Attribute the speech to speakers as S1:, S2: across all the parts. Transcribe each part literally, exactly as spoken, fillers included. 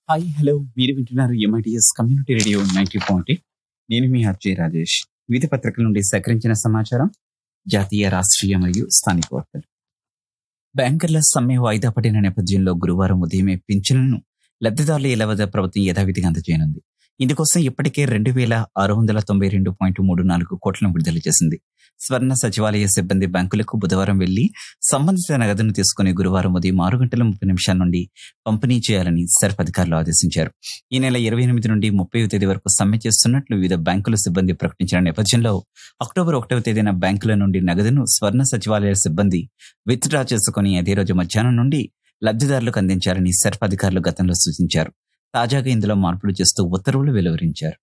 S1: Hi hello మీరు వింటున్నారు MITS community radio ninety point నేను మీ అర్జయ్ రాజేష్. వివిధ పత్రికల నుండి సేకరించిన సమాచారం, జాతీయ రాష్ట్రీయ మరియు స్థానిక వార్తలు. బ్యాంకర్ల సమ్మె వాయిదా పడిన నేపథ్యంలో గురువారం ఉదయమే పింఛన్లను లబ్ధిదారుల ఇళ్ల వద్ద ప్రభుత్వం యథావిధిగా అందజేయనుంది. ఇందుకోసం ఇప్పటికే రెండు వేల ఆరు వందల తొంభై రెండు పాయింట్ మూడు నాలుగు కోట్లను విడుదల చేసింది. స్వర్ణ సచివాలయ సిబ్బంది బ్యాంకులకు బుధవారం వెళ్లి సంబంధిత నగదును తీసుకుని గురువారం ఉదయం ఆరు గంటల ముప్పై నిమిషాల నుండి పంపిణీ చేయాలని సర్ఫ్ అధికారులు ఆదేశించారు. ఈ నెల ఇరవై ఎనిమిది నుండి ముప్పై తేదీ వరకు సమ్మె చేస్తున్నట్లు వివిధ బ్యాంకుల సిబ్బంది ప్రకటించిన నేపథ్యంలో అక్టోబర్ ఒకటవ తేదీన బ్యాంకుల నుండి నగదును స్వర్ణ సచివాలయ సిబ్బంది విత్ డ్రా చేసుకుని అదే రోజు మధ్యాహ్నం నుండి లబ్ధిదారులకు అందించారని సర్ఫ్ అధికారులు గతంలో సూచించారు. తాజాగా ఇందులో మార్పులు చేస్తూ ఉత్తర్వులు వెలువరించారు.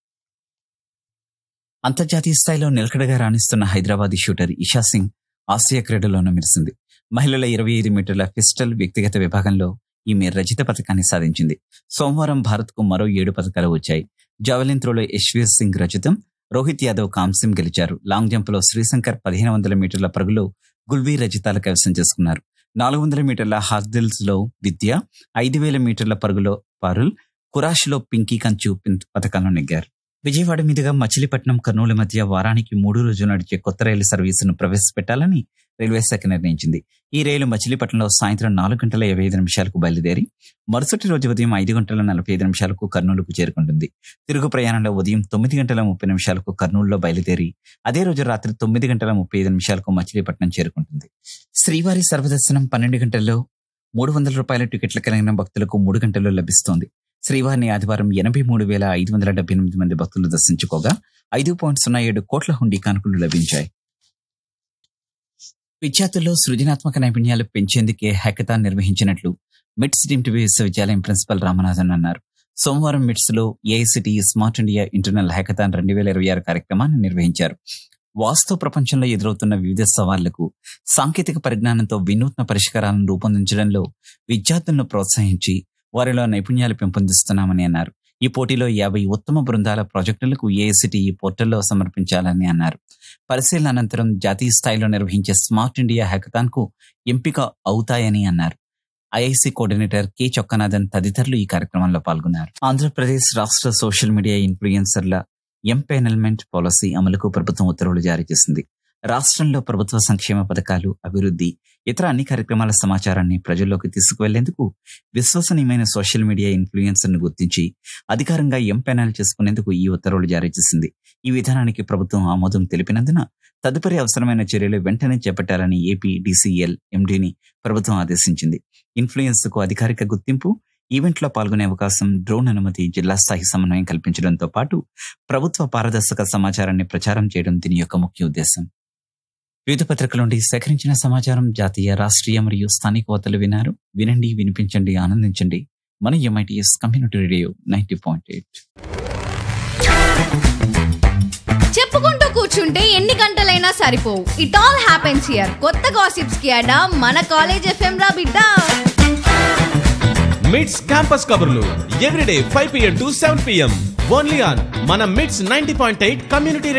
S1: అంతర్జాతీయ స్థాయిలో నిలకడగా రాణిస్తున్న హైదరాబాదీ షూటర్ ఇషా సింగ్ ఆసియా క్రీడలోనూ మెరిసింది. మహిళల ఇరవై ఐదు మీటర్ల పిస్టల్ వ్యక్తిగత విభాగంలో ఈమె రజిత పథకాన్ని సాధించింది. సోమవారం భారత్కు మరో ఏడు పథకాలు వచ్చాయి. జావెలిన్ త్రోలో యశ్వీర్ సింగ్ రజతం, రోహిత్ యాదవ్ కాంస్యం గెలిచారు. లాంగ్ జంప్ లో శ్రీశంకర్ పదిహేను వందల మీటర్ల పరుగులో గుల్వీ రజితాలు కైవసం చేసుకున్నారు. నాలుగు వందల మీటర్ల హార్డిల్స్ లో విద్య, ఐదు వేల మీటర్ల పరుగులో పారుల్, కురాష్ లో పింకీ కంచు పథకాలను నెగ్గారు. విజయవాడ మీదుగా మచిలీపట్నం కర్నూలు మధ్య వారానికి మూడు రోజులు నడిచే కొత్త రైలు సర్వీసును ప్రవేశపెట్టాలని రైల్వే శాఖ నిర్ణయించింది. ఈ రైలు మచిలీపట్నంలో సాయంత్రం నాలుగు గంటల ఇరవై ఐదు నిమిషాలకు బయలుదేరి మరుసటి రోజు ఉదయం ఐదు గంటల నలభై ఐదు నిమిషాలకు కర్నూలుకు చేరుకుంటుంది. తిరుగు ప్రయాణంలో ఉదయం తొమ్మిది గంటల ముప్పై నిమిషాలకు కర్నూలులో బయలుదేరి అదే రోజు రాత్రి తొమ్మిది గంటల ముప్పై ఐదు నిమిషాలకు మచిలీపట్నం చేరుకుంటుంది. శ్రీవారి సర్వదర్శనం పన్నెండు గంటల్లో మూడు వందల రూపాయల టికెట్లు కలిగిన భక్తులకు మూడు గంటల్లో లభిస్తోంది. శ్రీవారిని ఆదివారం ఎనభై మూడు వేల ఐదు వందల డెబ్బై ఎనిమిది మంది భక్తులు దర్శించుకోగా ఐదు పాయింట్ సున్నా ఏడు కోట్ల హుండీ కానుకలు లభించాయి. విద్యార్థుల్లో సృజనాత్మక నైపుణ్యాలు పెంచేందుకే హ్యాకథాన్ నిర్వహించినట్లు మిట్స్ డీమ్డ్ విశ్వవిద్యాలయం ప్రిన్సిపల్ రామనాథన్ అన్నారు. సోమవారం మిట్స్ లో AICTE smart India internal hackathon రెండు వేల ఇరవై ఆరు కార్యక్రమాన్ని నిర్వహించారు. వాస్తవ ప్రపంచంలో ఎదురవుతున్న వివిధ సవాళ్లకు సాంకేతిక పరిజ్ఞానంతో వినూత్న పరిష్కారాలను రూపొందించడంలో విద్యార్థులను ప్రోత్సహించి వారిలో నైపుణ్యాలు పెంపొందిస్తున్నామని అన్నారు. ఈ పోటీలో యాభై ఉత్తమ బృందాల ప్రాజెక్టులకు ఏఐసిటిఈ పోర్టల్లో సమర్పించాలని అన్నారు. పరిశీలన అనంతరం జాతీయ స్థాయిలో నిర్వహించే స్మార్ట్ ఇండియా హ్యాకథాన్ కు ఎంపిక అవుతాయని అన్నారు. ఐఐసి కోఆర్డినేటర్ కె చొక్కనాథన్ తదితరులు ఈ కార్యక్రమంలో పాల్గొన్నారు. ఆంధ్రప్రదేశ్ రాష్ట్ర సోషల్ మీడియా ఇన్ఫ్లుయెన్సర్ల ఎంపానల్మెంట్ పాలసీ అమలుకు ప్రభుత్వం ఉత్తర్వులు జారీ చేసింది. రాష్ట్రంలో ప్రభుత్వ సంక్షేమ పథకాలు, అభివృద్ధి, ఇతర అన్ని కార్యక్రమాల సమాచారాన్ని ప్రజల్లోకి తీసుకువెళ్లేందుకు విశ్వసనీయమైన సోషల్ మీడియా ఇన్ఫ్లుయెన్సర్ ను గుర్తించి అధికారంగా ఎంపానల్ చేసుకునేందుకు ఈ ఉత్తర్వులు జారీ చేసింది. ఈ విధానానికి ప్రభుత్వం ఆమోదం తెలిపినందున తదుపరి అవసరమైన చర్యలు వెంటనే చేపట్టాలని ఏపీ డీసీఎల్ ఎండీని ప్రభుత్వం ఆదేశించింది. ఇన్ఫ్లుయెన్స్ కు అధికారిక గుర్తింపు, ఈవెంట్లో పాల్గొనే అవకాశం, డ్రోన్ అనుమతి, జిల్లా స్థాయి సమన్వయం కల్పించడంతో పాటు ప్రభుత్వ పారదర్శక సమాచారాన్ని ప్రచారం చేయడం దీని యొక్క ముఖ్య ఉద్దేశం. వివిధ పత్రికల నుండి సేకరించిన సమాచారం, జాతీయ రాష్ట్రీయ మరియు స్థానిక వార్తలు వినారు. వినండి, వినిపించండి, ఆనందించండి. మన MITS community radio ninety point eight.
S2: చెప్పుకుంటూ కూర్చుంటే ఎన్ని గంటలైనా సరిపోవు. It all happens here. కొత్త గాసిప్స్ కి అడా మన కాలేజ్ ఎఫ్ఎం రా బిడ్డ.
S3: మిట్స్ క్యాంపస్ కబుర్లు everyday five PM to seven PM only on మన మిట్స్ నైన్టీ పాయింట్ ఎయిట్ కమ్యూనిటీ